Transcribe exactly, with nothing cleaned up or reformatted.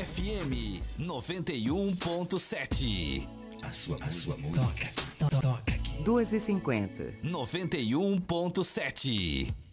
F M noventa e um ponto sete. A sua, a sua música. Toca, to, toca aqui. duas e cinquenta. noventa e um ponto sete.